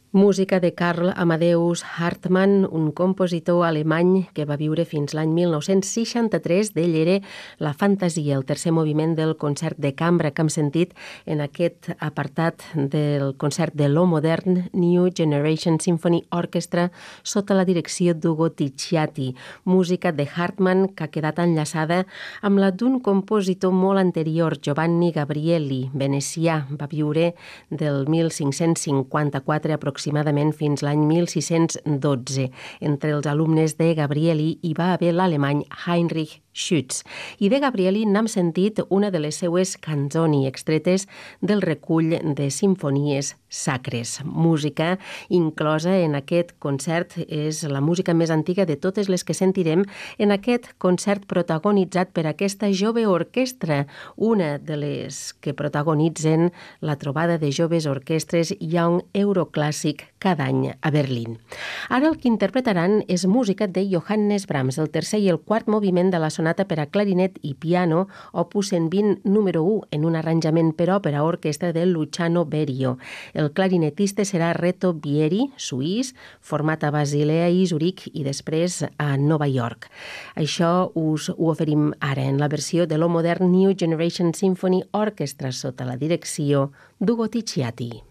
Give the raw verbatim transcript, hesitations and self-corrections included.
Música de Karl Amadeus Hartmann, un compositor alemany que va viure fins l'any mil nou-cents seixanta-tres. D'ell era la fantasia, el tercer moviment del concert de cambra que hem sentit en aquest apartat del concert de l'O Modern New Generation Symphony Orchestra sota la direcció d'Ugo Ticciati. Música de Hartmann que ha quedat enllaçada amb la d'un compositor molt anterior, Giovanni Gabrieli, venecià. Va viure del mil cinc-cents cinquanta-quatre aproximadament aproximadament fins l'any mil sis-cents dotze. Entre els alumnes de Gabrieli hi va haver l'alemany Heinrich Schütz. I de Gabrieli n'hem sentit una de les seues canzoni extretes del recull de simfonies sacres. Música inclosa en aquest concert és la música més antiga de totes les que sentirem en aquest concert protagonitzat per aquesta jove orquestra, una de les que protagonitzen la trobada de joves orquestres Young Euroclàssic cada any a Berlín. Ara el que interpretaran és música de Johannes Brahms, el tercer i el quart moviment de la sonata per a clarinet i piano, opus cent vint número u, en un arranjament per òpera orquestra de Luciano Berio. El clarinetista serà Reto Bieri, suís, format a Basilea i Zuric i després a Nova York. Això us ho oferim ara en la versió de l'O Modern New Generation Symphony Orchestra sota la direcció d'Ugo Ticciati.